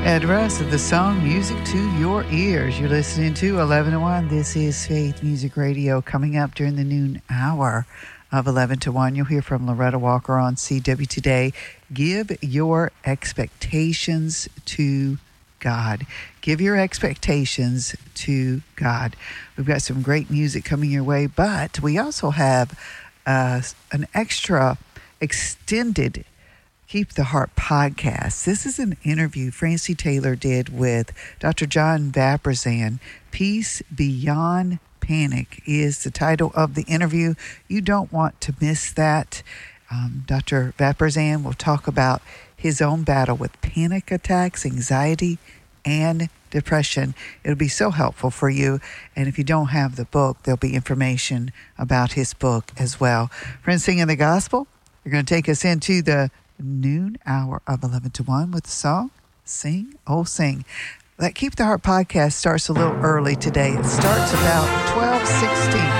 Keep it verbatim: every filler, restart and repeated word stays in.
Ed Russ of the song Music to Your Ears. You're listening to eleven to one. This is Faith Music Radio. Coming up during the noon hour of eleven to one, you'll hear from Loretta Walker on C W Today. Give your expectations to God. Give your expectations to God. We've got some great music coming your way, but we also have uh, an extra extended Keep the Heart podcast. This is an interview Francie Taylor did with Doctor John Vaprazan. Peace Beyond Panic is the title of the interview. You don't want to miss that. Um, Doctor Vaprazan will talk about his own battle with panic attacks, anxiety, and depression. It'll be so helpful for you. And if you don't have the book, there'll be information about his book as well. Friends, singing the gospel, you're going to take us into the noon hour of eleven to one with the song Sing, Oh Sing. That Keep the Heart podcast starts a little early today. It starts about twelve sixteen.